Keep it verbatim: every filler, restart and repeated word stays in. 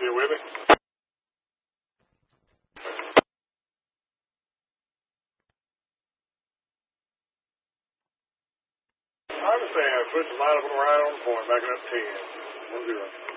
you with me? I understand. Put the line up right on the point, backing up ten. One zero.